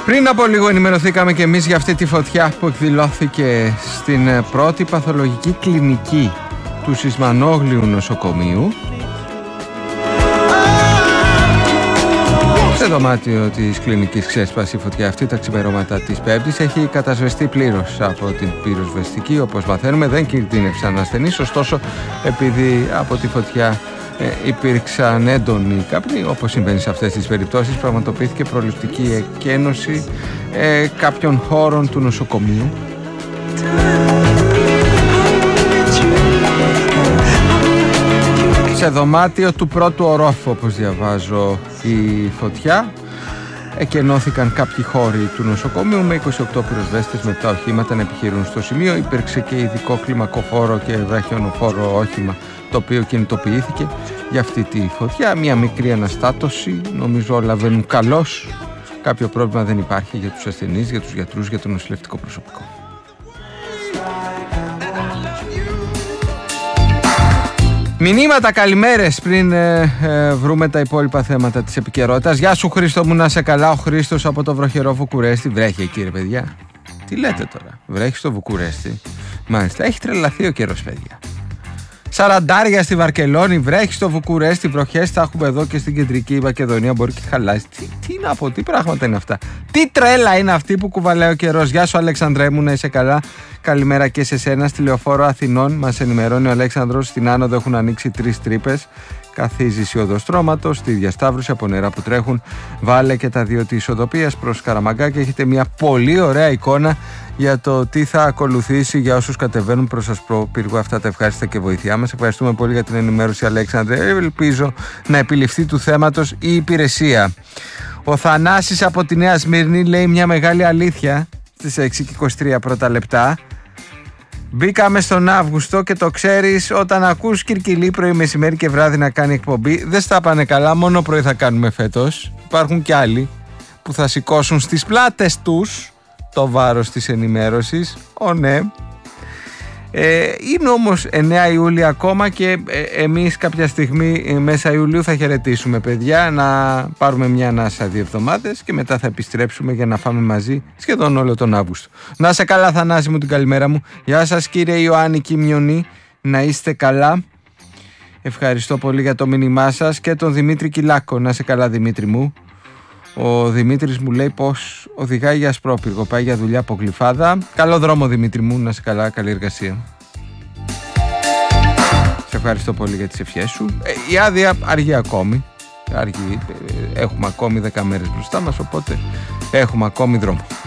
Πριν από λίγο ενημερωθήκαμε και εμείς για αυτή τη φωτιά που εκδηλώθηκε στην πρώτη παθολογική κλινική του Σισμανόγλιου νοσοκομείου. Σε δωμάτιο της κλινικής ξέσπασε η φωτιά αυτή τα ξημερώματα της Πέμπτης. Έχει κατασβεστεί πλήρως από την πυροσβεστική, όπως μαθαίνουμε. Δεν κινδύνευσαν ασθενείς, ωστόσο επειδή από τη φωτιά υπήρξαν έντονοι καπνοί, όπως συμβαίνει σε αυτές τις περιπτώσεις, πραγματοποιήθηκε προληπτική εκένωση κάποιων χώρων του νοσοκομείου. Σε δωμάτιο του πρώτου ορόφου, όπως διαβάζω, η φωτιά. Εκενώθηκαν κάποιοι χώροι του νοσοκομείου με 28 πυροσβέστες με 7 οχήματα να επιχειρούν στο σημείο. Υπήρξε και ειδικό κλιμακοφόρο και βραχιονοφόρο όχημα, το οποίο κινητοποιήθηκε για αυτή τη φωτιά. Μια μικρή αναστάτωση, νομίζω όλα βαίνουν καλώς. Κάποιο πρόβλημα δεν υπάρχει για τους ασθενείς, για τους γιατρούς, για το νοσηλευτικό προσωπικό. Μηνύματα, καλημέρες πριν βρούμε τα υπόλοιπα θέματα της επικαιρότητας. Γεια σου Χρήστο μου, να σε καλά. Ο Χρήστος από το βροχερό Βουκουρέστι. Βρέχει εκεί ρε παιδιά? Τι λέτε τώρα, βρέχει στο Βουκουρέστι? Μάλιστα, έχει τρελαθεί ο καιρός παιδιά. 40 στη Βαρκελόνη, βρέχει στο Βουκουρέστι, βροχές θα έχουμε εδώ και στην κεντρική Μακεδονία. Μπορεί και χαλάσει. Τι να πω, τι πράγματα είναι αυτά? Τι τρέλα είναι αυτή που κουβαλάει ο καιρός? Γεια σου Αλέξανδρέ μου, να είσαι καλά. Καλημέρα και σε σένα. Στη Λεωφόρο Αθηνών μας ενημερώνει ο Αλέξανδρος. Στην άνοδο έχουν ανοίξει 3 τρύπες. Καθίζηση οδοστρώματος, στη διασταύρωση από νερά που τρέχουν. Βάλε και τα 2 της οδοπίας προς Καραμαγκά και έχετε μια πολύ ωραία εικόνα για το τι θα ακολουθήσει για όσους κατεβαίνουν προς Ασπρόπυργο. Αυτά τα ευχάριστα και βοήθειά μας. Ευχαριστούμε πολύ για την ενημέρωση Αλέξανδρε. Ελπίζω να επιληφθεί του θέματος η υπηρεσία. Ο Θανάσης από τη Νέα Σμύρνη λέει μια μεγάλη αλήθεια στις 6:23 πρώτα λεπτά. Μπήκαμε στον Αύγουστο και το ξέρεις, όταν ακούς Κυρκυλί πρωί, μεσημέρι και βράδυ να κάνει εκπομπή, δεν στα πάνε καλά, μόνο πρωί θα κάνουμε φέτος. Υπάρχουν κι άλλοι που θα σηκώσουν στις πλάτες τους το βάρος της ενημέρωσης. Ναι. Είναι όμως 9 Ιούλη ακόμα και εμείς κάποια στιγμή μέσα Ιουλίου θα χαιρετήσουμε παιδιά, να πάρουμε μια ανάσα 2 εβδομάδες και μετά θα επιστρέψουμε για να φάμε μαζί σχεδόν όλο τον Αύγουστο. Να είσαι καλά Θανάση μου, την καλημέρα μου. Γεια σας κύριε Ιωάννη Κιμιονή, να είστε καλά. Ευχαριστώ πολύ για το μήνυμά σας και τον Δημήτρη Κυλάκο. Να είσαι καλά Δημήτρη μου. Ο Δημήτρης μου λέει πως οδηγάει για Ασπρόπυργο, πάει για δουλειά από Γλυφάδα. Καλό δρόμο Δημήτρη μου, να είσαι καλά, καλή εργασία. Σε ευχαριστώ πολύ για τις ευχές σου. Η άδεια αργεί ακόμη. Έχουμε ακόμη 10 μέρες μπροστά μας, οπότε έχουμε ακόμη δρόμο.